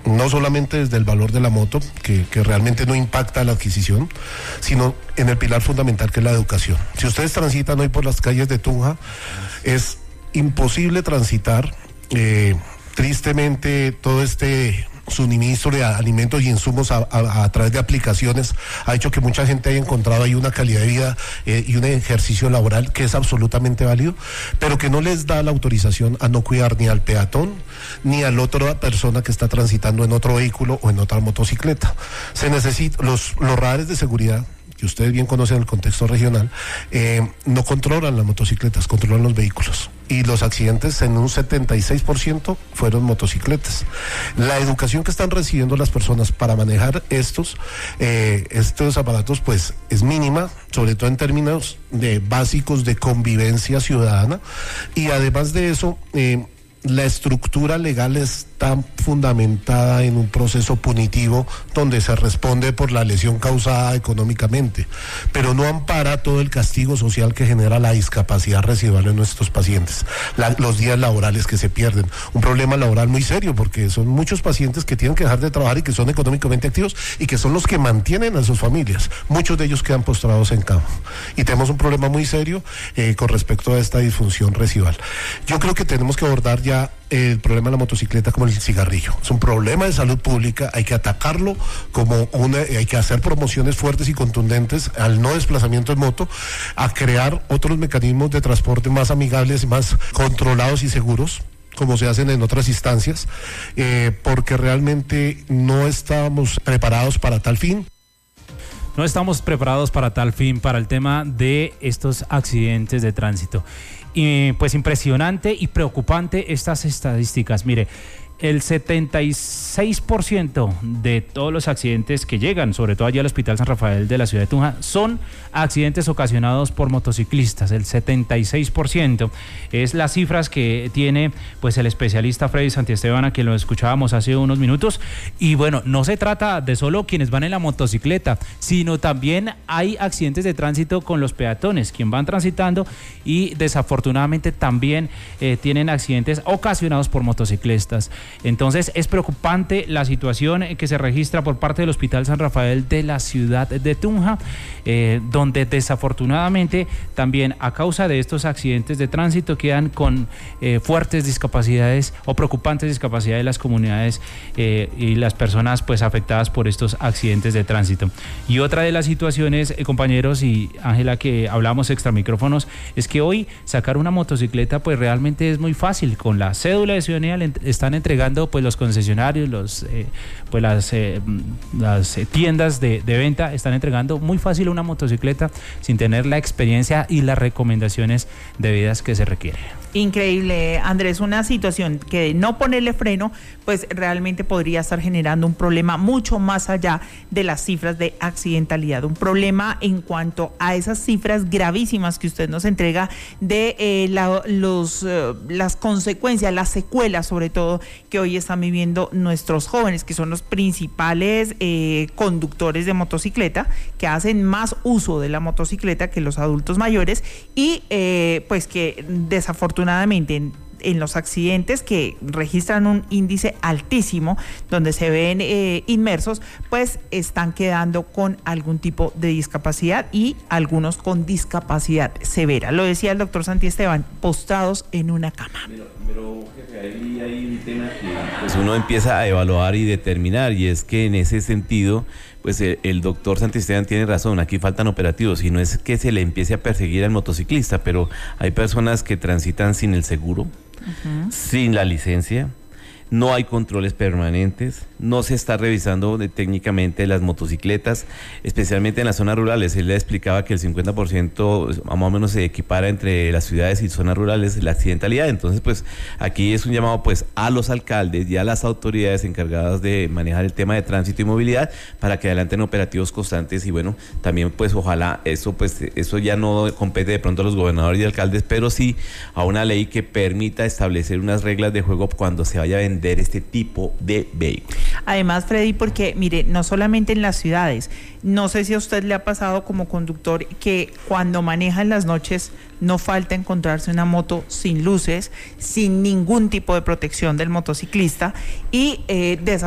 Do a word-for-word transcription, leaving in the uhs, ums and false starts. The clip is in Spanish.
no solamente desde el valor de la moto, que, que realmente no impacta la adquisición, sino en el pilar fundamental que es la educación. Si ustedes transitan hoy por las calles de Tunja, es imposible transitar, eh, tristemente todo este suministro de alimentos y insumos a, a, a través de aplicaciones ha hecho que mucha gente haya encontrado ahí una calidad de vida eh, y un ejercicio laboral que es absolutamente válido, pero que no les da la autorización a no cuidar ni al peatón ni a la otra persona que está transitando en otro vehículo o en otra motocicleta. Se necesita, los, los radares de seguridad, que ustedes bien conocen el contexto regional, eh, no controlan las motocicletas, controlan los vehículos. Y los accidentes en un setenta y seis por ciento fueron motocicletas. La educación que están recibiendo las personas para manejar estos, eh, estos aparatos, pues es mínima, sobre todo en términos de básicos de convivencia ciudadana. Y además de eso, eh, la estructura legal está fundamentada en un proceso punitivo donde se responde por la lesión causada económicamente, pero no ampara todo el castigo social que genera la discapacidad residual en nuestros pacientes, la, los días laborales que se pierden, un problema laboral muy serio porque son muchos pacientes que tienen que dejar de trabajar y que son económicamente activos y que son los que mantienen a sus familias, muchos de ellos quedan postrados en cama y tenemos un problema muy serio eh, con respecto a esta disfunción residual. Yo creo que tenemos que abordar ya el problema de la motocicleta como el cigarrillo. Es un problema de salud pública, hay que atacarlo como una, hay que hacer promociones fuertes y contundentes al no desplazamiento en moto, a crear otros mecanismos de transporte más amigables, más controlados y seguros, como se hacen en otras instancias, eh, porque realmente no estamos preparados para tal fin. No estamos preparados para tal fin, para el tema de estos accidentes de tránsito. Y pues impresionante y preocupante estas estadísticas. Mire, el setenta y seis por ciento de todos los accidentes que llegan, sobre todo allá al Hospital San Rafael de la ciudad de Tunja, son accidentes ocasionados por motociclistas. El setenta y seis por ciento es las cifras que tiene pues el especialista Freddy Santiesteban, a quien lo escuchábamos hace unos minutos. Y bueno, no se trata de solo quienes van en la motocicleta, sino también hay accidentes de tránsito con los peatones, quien van transitando y desafortunadamente también eh, tienen accidentes ocasionados por motociclistas. Entonces es preocupante la situación que se registra por parte del Hospital San Rafael de la ciudad de Tunja, eh, donde desafortunadamente también a causa de estos accidentes de tránsito quedan con eh, fuertes discapacidades o preocupantes discapacidades las comunidades eh, y las personas pues afectadas por estos accidentes de tránsito. Y otra de las situaciones, eh, compañeros y Ángela, que hablamos extra micrófonos, es que hoy sacar una motocicleta pues realmente es muy fácil. Con la cédula de ciudadanía le están entregando pues los concesionarios, los eh, pues las, eh, las tiendas de, de venta están entregando muy fácil una motocicleta sin tener la experiencia y las recomendaciones debidas que se requieren. Increíble, Andrés, una situación que de no ponerle freno, pues realmente podría estar generando un problema mucho más allá de las cifras de accidentalidad, un problema en cuanto a esas cifras gravísimas que usted nos entrega de eh, la, los, eh, las consecuencias, las secuelas sobre todo que hoy están viviendo nuestros jóvenes, que son los principales eh, conductores de motocicleta, que hacen más uso de la motocicleta que los adultos mayores y eh, pues que desafortunadamente en, en los accidentes que registran un índice altísimo, donde se ven eh, inmersos, pues están quedando con algún tipo de discapacidad y algunos con discapacidad severa. Lo decía el doctor Santiesteban, postrados en una cama. Pero, pero jefe, ahí hay un tema que pues uno empieza a evaluar y determinar, y es que en ese sentido pues el, el doctor Santisteban tiene razón, aquí faltan operativos, y no es que se le empiece a perseguir al motociclista, pero hay personas que transitan sin el seguro, uh-huh. sin la licencia, no hay controles permanentes, no se está revisando de, técnicamente las motocicletas, especialmente en las zonas rurales. Él le explicaba que el cincuenta por ciento más o menos se equipara entre las ciudades y zonas rurales la accidentalidad. Entonces pues aquí es un llamado pues a los alcaldes y a las autoridades encargadas de manejar el tema de tránsito y movilidad para que adelanten operativos constantes, y bueno, también pues ojalá eso pues eso ya no compete de pronto a los gobernadores y alcaldes, pero sí a una ley que permita establecer unas reglas de juego cuando se vaya a vender este tipo de vehículos. Además, Freddy, porque mire, no solamente en las ciudades, no sé si a usted le ha pasado como conductor que cuando maneja en las noches no falta encontrarse una moto sin luces, sin ningún tipo de protección del motociclista y eh,